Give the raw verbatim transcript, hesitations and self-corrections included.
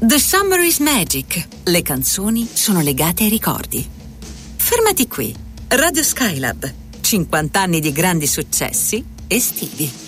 The Summer is Magic. Le canzoni sono legate ai ricordi. Fermati qui. Radio Skylab. cinquanta anni di grandi successi estivi.